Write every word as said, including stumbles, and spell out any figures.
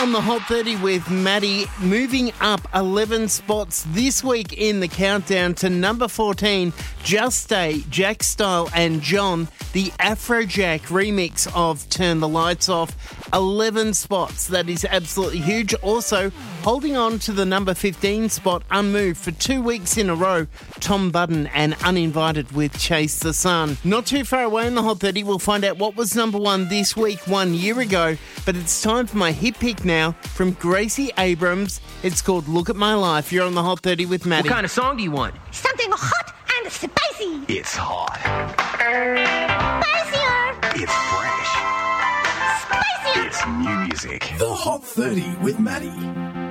on the Hot thirty with Maddie, moving up eleven spots this week in the countdown to number fourteen, Just Stay, Jack Style and John, the Afrojack remix of Turn the Lights Off. eleven spots, that is absolutely huge. Also, holding on to the number fifteen spot, unmoved for two weeks in a row, Tom Budden and Uninvited with Chase the Sun. Not too far away in the Hot thirty, we'll find out what was number one this week one year ago, but it's time for my hit pick now from Gracie Abrams. It's called Look at My Life. You're on the Hot thirty with Maddie. What kind of song do you want? Something hot and spicy. It's hot. Spicier. It's fresh. Spicier. It's new music. The Hot thirty with Maddie.